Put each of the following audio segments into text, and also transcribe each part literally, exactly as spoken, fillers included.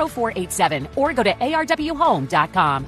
oh four eight seven or go to A R W home dot com.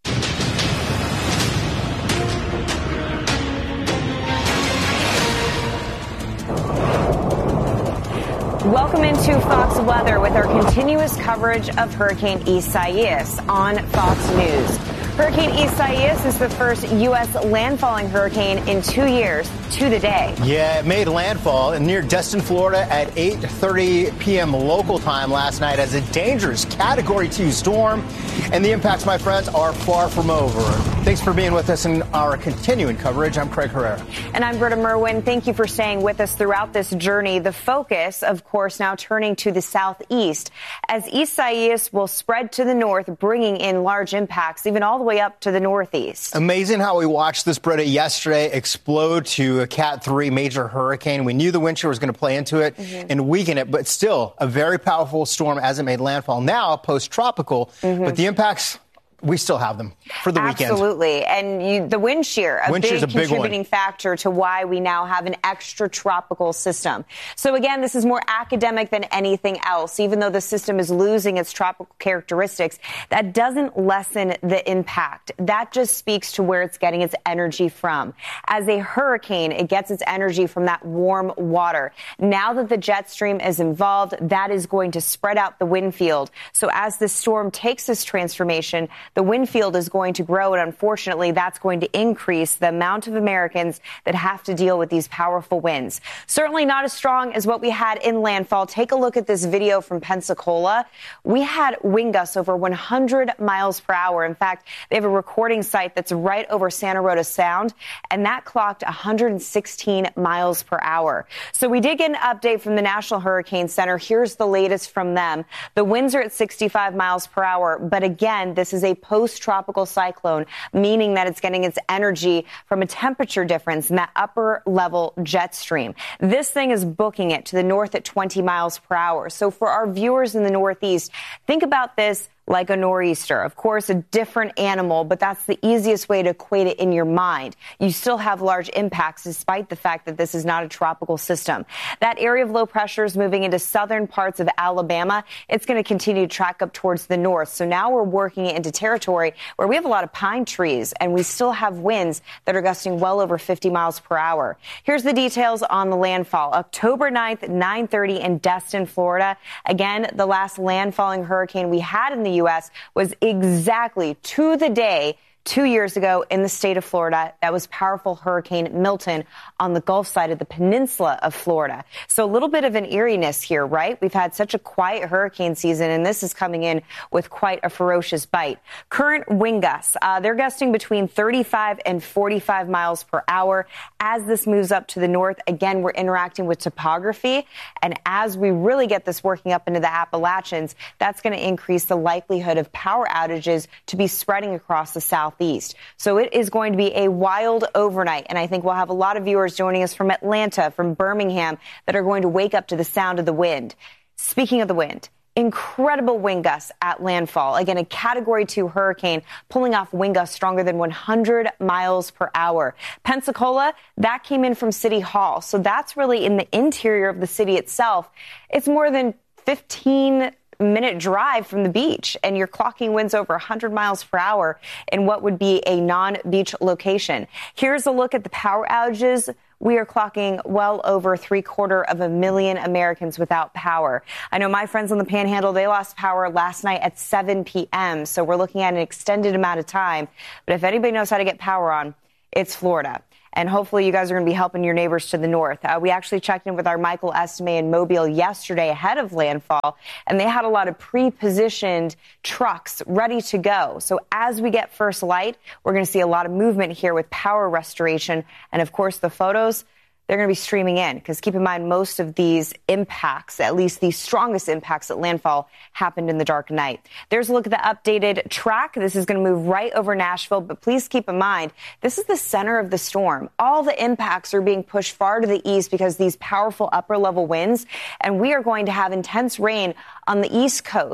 Welcome into Fox Weather with our continuous coverage of Hurricane Isaias on Fox News. Hurricane Isaias is the first U S landfalling hurricane in two years to the day. Yeah, it made landfall near Destin, Florida at eight thirty p.m. local time last night as a dangerous Category two storm. And the impacts, my friends, are far from over. Thanks for being with us in our continuing coverage. I'm Craig Herrera. And I'm Britta Merwin. Thank you for staying with us throughout this journey. The focus, of course, now turning to the southeast as Isaias will spread to the north, bringing in large impacts, even all the way up to the northeast. Amazing how we watched this, Britta, yesterday explode to a Cat three major hurricane. We knew the wind shear was going to play into it mm-hmm. and weaken it, but still a very powerful storm as it made landfall. Now post-tropical, mm-hmm. but the impacts, we still have them for the weekend. Absolutely. And you, the wind shear, a wind big a big contributing one. factor to why we now have an extra tropical system. So again, this is more academic than anything else. Even though the system is losing its tropical characteristics, that doesn't lessen the impact. That just speaks to where it's getting its energy from. As a hurricane, it gets its energy from that warm water. Now that the jet stream is involved, that is going to spread out the wind field. So as the storm takes this transformation, the wind field is going to grow, and unfortunately, that's going to increase the amount of Americans that have to deal with these powerful winds. Certainly not as strong as what we had in landfall. Take a look at this video from Pensacola. We had wind gusts over one hundred miles per hour. In fact, they have a recording site that's right over Santa Rosa Sound, and that clocked one hundred sixteen miles per hour. So we did get an update from the National Hurricane Center. Here's the latest from them. The winds are at sixty-five miles per hour, but again, this is a post-tropical cyclone, meaning that it's getting its energy from a temperature difference in that upper level jet stream. This thing is booking it to the north at twenty miles per hour. So for our viewers in the Northeast, think about this like a nor'easter. Of course, a different animal, but that's the easiest way to equate it in your mind. You still have large impacts despite the fact that this is not a tropical system. That area of low pressure is moving into southern parts of Alabama. It's going to continue to track up towards the north. So now we're working it into territory where we have a lot of pine trees and we still have winds that are gusting well over fifty miles per hour. Here's the details on the landfall. October ninth, nine thirty in Destin, Florida. Again, the last landfalling hurricane we had in the U S was exactly to the day two years ago in the state of Florida. That was powerful Hurricane Milton on the Gulf side of the peninsula of Florida. So a little bit of an eeriness here, right? We've had such a quiet hurricane season, and this is coming in with quite a ferocious bite. Current wind gusts, uh, they're gusting between thirty-five and forty-five miles per hour. As this moves up to the north, again, we're interacting with topography. And as we really get this working up into the Appalachians, that's going to increase the likelihood of power outages to be spreading across the south. East. So it is going to be a wild overnight, and I think we'll have a lot of viewers joining us from Atlanta, from Birmingham, that are going to wake up to the sound of the wind. Speaking of the wind, incredible wind gusts at landfall. Again, a Category two hurricane pulling off wind gusts stronger than one hundred miles per hour. Pensacola, that came in from City Hall, so that's really in the interior of the city itself. It's more than fifteen minute drive from the beach, and you're clocking winds over one hundred miles per hour in what would be a non-beach location. Here's a look at the power outages. We are clocking well over three quarter of a million Americans without power. I know my friends on the Panhandle, they lost power last night at seven p.m. So we're looking at an extended amount of time. But if anybody knows how to get power on, it's Florida. And hopefully you guys are going to be helping your neighbors to the north. Uh, we actually checked in with our Michael Estime in Mobile yesterday ahead of landfall, and they had a lot of pre-positioned trucks ready to go. So as we get first light, we're going to see a lot of movement here with power restoration. And of course, the photos, they're going to be streaming in, because keep in mind, most of these impacts, at least the strongest impacts at landfall, happened in the dark night. There's a look at the updated track. This is going to move right over Nashville, but please keep in mind, this is the center of the storm. All the impacts are being pushed far to the east because of these powerful upper level winds, and we are going to have intense rain on the east coast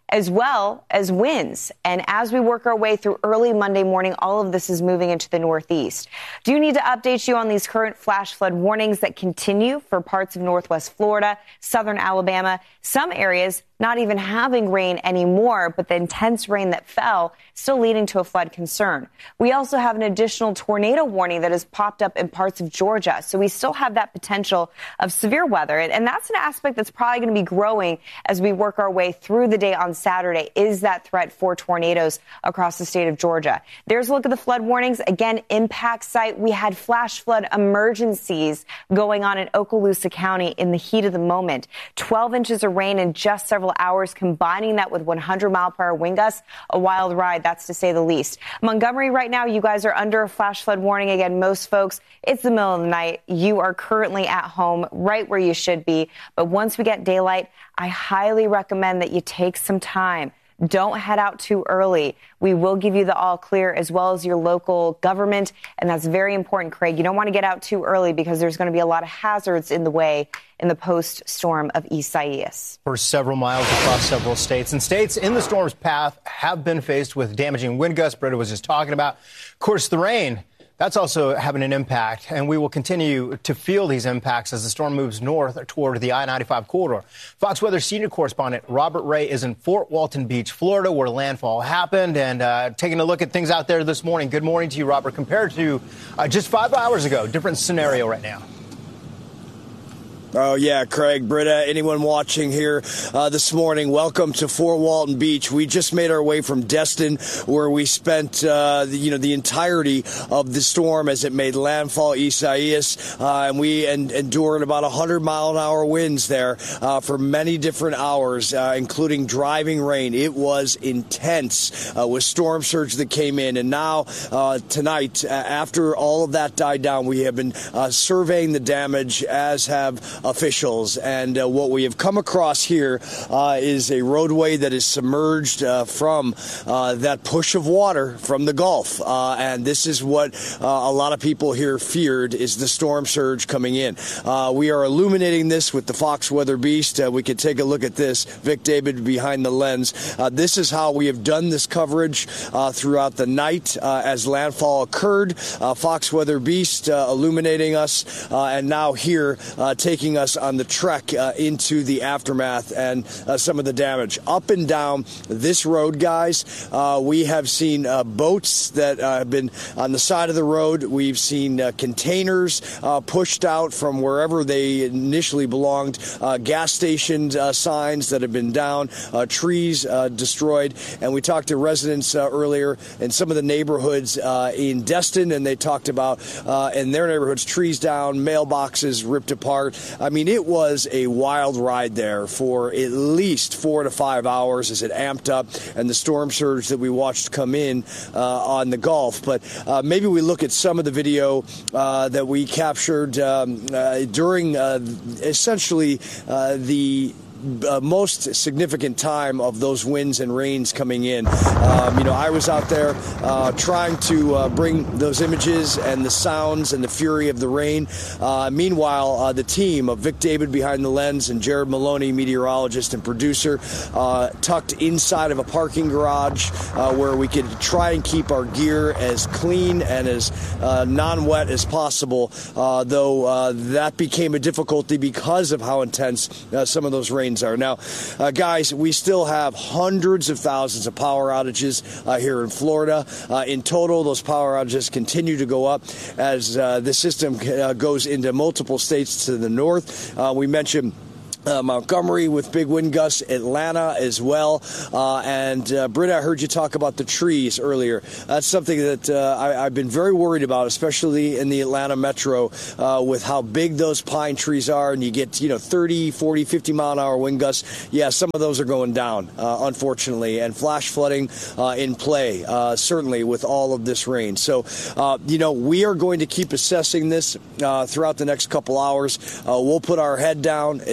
as well as winds. And as we work our way through early Monday morning, all of this is moving into the northeast. Do need to update you on these current flash flood warnings that continue for parts of northwest Florida, southern Alabama, some areas not even having rain anymore, but the intense rain that fell still leading to a flood concern. We also have an additional tornado warning that has popped up in parts of Georgia. So we still have that potential of severe weather. And that's an aspect that's probably going to be growing as we work our way through the day on Saturday, is that threat for tornadoes across the state of Georgia. There's a look at the flood warnings. Again, impact site. We had flash flood emergencies going on in Okaloosa County in the heat of the moment. twelve inches of rain in just several hours, combining that with one hundred mile per hour wind gusts. A wild ride, that's to say the least. Montgomery, right now, you guys are under a flash flood warning. Again, most folks, it's the middle of the night. You are currently at home, right where you should be. But once we get daylight, I highly recommend that you take some time. Don't head out too early. We will give you the all clear, as well as your local government. And that's very important, Craig. You don't want to get out too early because there's going to be a lot of hazards in the way in the post-storm of Isaias. For several miles across several states. And states in the storm's path have been faced with damaging wind gusts Britta was just talking about. Of course, the rain, that's also having an impact, and we will continue to feel these impacts as the storm moves north toward the I ninety-five corridor. Fox Weather senior correspondent Robert Ray is in Fort Walton Beach, Florida, where landfall happened, and uh, taking a look at things out there this morning. Good morning to you, Robert. Compared to uh, just five hours ago, different scenario right now. Oh, yeah, Craig, Britta, anyone watching here uh, this morning, welcome to Fort Walton Beach. We just made our way from Destin, where we spent, uh, the, you know, the entirety of the storm as it made landfall, Isaias, uh, and we en- endured about one hundred mile an hour winds there uh, for many different hours, uh, including driving rain. It was intense uh, with storm surge that came in. And now, uh, tonight, uh, after all of that died down, we have been uh, surveying the damage, as have officials, and uh, what we have come across here uh, is a roadway that is submerged uh, from uh, that push of water from the Gulf, uh, and this is what uh, a lot of people here feared, is the storm surge coming in. Uh, we are illuminating this with the Fox Weather Beast. Uh, we can take a look at this. Vic David behind the lens. Uh, this is how we have done this coverage uh, throughout the night uh, as landfall occurred. Uh, Fox Weather Beast uh, illuminating us, uh, and now here uh, taking us on the trek uh, into the aftermath and uh, some of the damage. Up and down this road, guys, uh, we have seen uh, boats that uh, have been on the side of the road. We've seen uh, containers uh, pushed out from wherever they initially belonged, uh, gas station uh, signs that have been down, uh, trees uh, destroyed. And we talked to residents uh, earlier in some of the neighborhoods uh, in Destin, and they talked about uh, in their neighborhoods, trees down, mailboxes ripped apart. I mean, it was a wild ride there for at least four to five hours as it amped up, and the storm surge that we watched come in uh, on the Gulf. But uh, maybe we look at some of the video uh, that we captured um, uh, during uh, essentially uh, the Uh, most significant time of those winds and rains coming in. Um, you know, I was out there uh, trying to uh, bring those images and the sounds and the fury of the rain. Uh, meanwhile, uh, the team of Vic David behind the lens and Jared Maloney, meteorologist and producer, uh, tucked inside of a parking garage uh, where we could try and keep our gear as clean and as uh, non-wet as possible, uh, though uh, that became a difficulty because of how intense uh, some of those rains are. Now, uh, guys, we still have hundreds of thousands of power outages uh, here in Florida. Uh, in total, those power outages continue to go up as uh, the system uh, goes into multiple states to the north. Uh, we mentioned Uh, Montgomery with big wind gusts, Atlanta as well. Uh, and uh, Britta, I heard you talk about the trees earlier. That's something that uh, I, I've been very worried about, especially in the Atlanta metro, uh, with how big those pine trees are. And you get, you know, thirty, forty, fifty mile an hour wind gusts. Yeah, some of those are going down, uh, unfortunately, and flash flooding uh, in play, uh, certainly with all of this rain. So, uh, you know, we are going to keep assessing this uh, throughout the next couple hours. Uh, we'll put our head down at some point.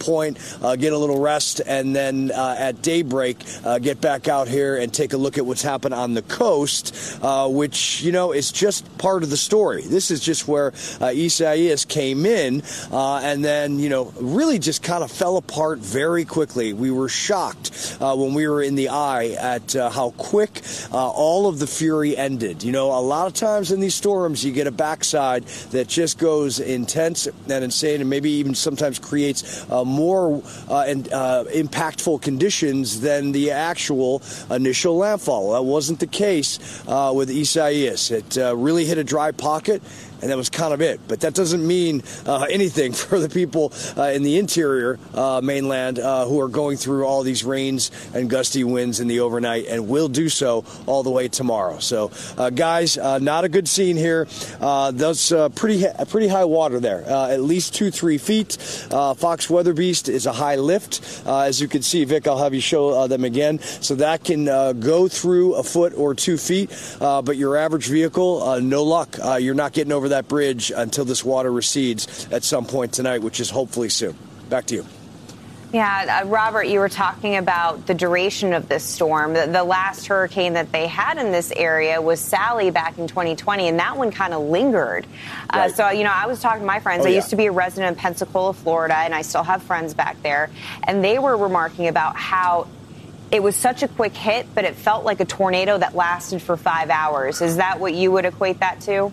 point, uh, get a little rest, and then uh, at daybreak, uh, get back out here and take a look at what's happened on the coast, uh, which, you know, is just part of the story. This is just where uh, Isaias came in uh, and then, you know, really just kind of fell apart very quickly. We were shocked uh, when we were in the eye at uh, how quick uh, all of the fury ended. You know, a lot of times in these storms, you get a backside that just goes intense and insane and maybe even sometimes creates uh, more uh, and uh, impactful conditions than the actual initial landfall. That wasn't the case uh, with Isaias. It uh, really hit a dry pocket, and that was kind of it. But that doesn't mean uh, anything for the people uh, in the interior uh, mainland uh, who are going through all these rains and gusty winds in the overnight, and will do so all the way tomorrow. So, uh, guys, uh, not a good scene here. Uh, that's uh, pretty pretty high water there, uh, at least two, three feet. Uh, Fox Weather Beast is a high lift. Uh, as you can see, Vic, I'll have you show uh, them again. So that can uh, go through a foot or two feet, uh, but your average vehicle, uh, no luck. Uh, you're not getting over that bridge until this water recedes at some point tonight, which is hopefully soon. Back to you. Yeah, uh, Robert, you were talking about the duration of this storm. The, the last hurricane that they had in this area was Sally back in twenty twenty, and that one kind of lingered. Uh, right. So, you know, I was talking to my friends. Oh, I yeah. used to be a resident of Pensacola, Florida, and I still have friends back there. And they were remarking about how it was such a quick hit, but it felt like a tornado that lasted for five hours. Is that what you would equate that to?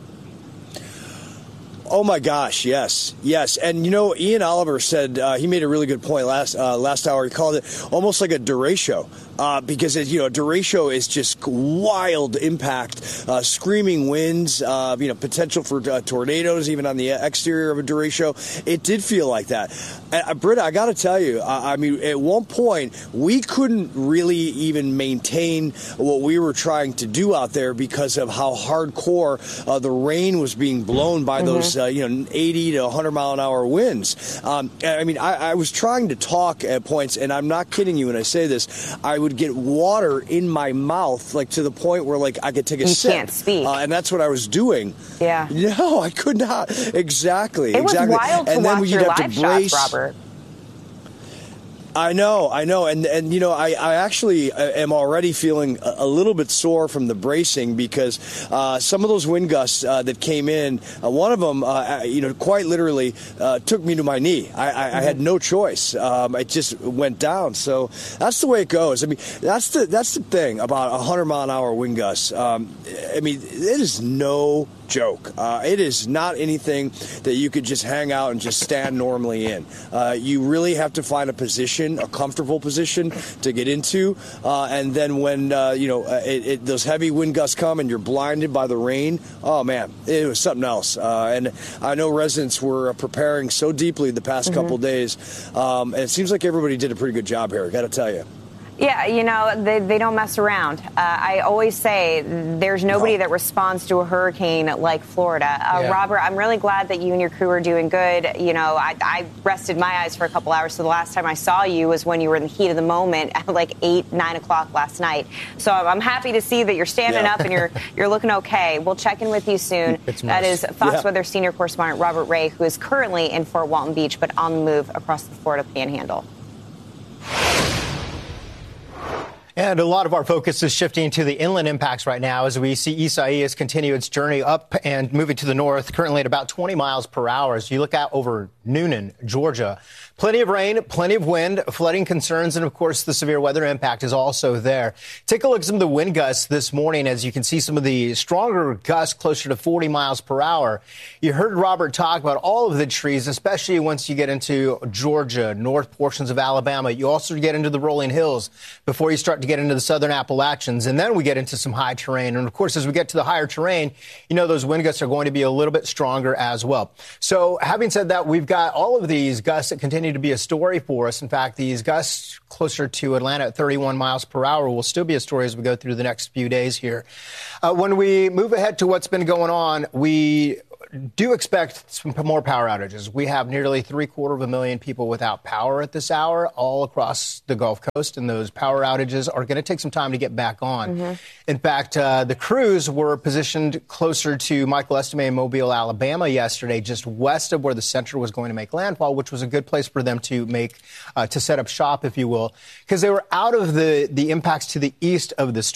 Oh, my gosh, yes, yes. And, you know, Ian Oliver said uh, he made a really good point last uh, last hour. He called it almost like a derecho. Uh, because, it, you know, derecho is just wild impact, uh, screaming winds, uh, you know, potential for uh, tornadoes, even on the exterior of a derecho. It did feel like that. Uh, Britta, I got to tell you, I, I mean, at one point, we couldn't really even maintain what we were trying to do out there because of how hardcore uh, the rain was being blown by mm-hmm. those, uh, you know, eighty to one hundred mile an hour winds. Um, I mean, I, I was trying to talk at points, and I'm not kidding you when I say this. I would get water in my mouth, like to the point where like I could take a you sip. You can't speak. Uh, and that's what I was doing. Yeah. No, I could not. Exactly. It was exactly. wild to and watch then your live brace. shots, Robert. I know, I know. And, and you know, I, I actually am already feeling a, a little bit sore from the bracing because uh, some of those wind gusts uh, that came in, uh, one of them, uh, you know, quite literally uh, took me to my knee. I, I, mm-hmm. I had no choice. Um, it just went down. So that's the way it goes. I mean, that's the that's the thing about a one hundred mile an hour wind gusts. Um, I mean, it is no joke. Uh, it is not anything that you could just hang out and just stand normally in. Uh, you really have to find a position, a comfortable position to get into. Uh, and then when, uh, you know, it, it, those heavy wind gusts come and you're blinded by the rain, oh, man, it was something else. Uh, and I know residents were preparing so deeply the past mm-hmm. couple days. Um, and it seems like everybody did a pretty good job here, I got to tell you. Yeah, you know, they, they don't mess around. Uh, I always say there's nobody no. that responds to a hurricane like Florida. Uh, yeah. Robert, I'm really glad that you and your crew are doing good. You know, I, I rested my eyes for a couple hours. So the last time I saw you was when you were in the heat of the moment at like eight, nine o'clock last night. So I'm happy to see that you're standing yeah. up and you're you're looking okay. We'll check in with you soon. It's that nice. is Fox yeah. Weather senior correspondent Robert Ray, who is currently in Fort Walton Beach, but on the move across the Florida Panhandle. And a lot of our focus is shifting to the inland impacts right now as we see Isaias continue its journey up and moving to the north, currently at about twenty miles per hour. As you look out over Noonan, Georgia, plenty of rain, plenty of wind, flooding concerns, and, of course, the severe weather impact is also there. Take a look at some of the wind gusts this morning as you can see some of the stronger gusts closer to forty miles per hour. You heard Robert talk about all of the trees, especially once you get into Georgia, north portions of Alabama. You also get into the rolling hills before you start to get into the southern Appalachians, and then we get into some high terrain. And, of course, as we get to the higher terrain, you know those wind gusts are going to be a little bit stronger as well. So having said that, we've got all of these gusts that continue to be a story for us. In fact, these gusts closer to Atlanta at thirty-one miles per hour will still be a story as we go through the next few days here. Uh, when we move ahead to what's been going on, we do expect some more power outages. We have nearly three quarter of a million people without power at this hour all across the Gulf Coast, and those power outages are going to take some time to get back on. Mm-hmm. In fact, uh, the crews were positioned closer to Michael Estime in Mobile, Alabama yesterday, just west of where the center was going to make landfall, which was a good place for them to make, uh, to set up shop, if you will, because they were out of the, the impacts to the east of the storm.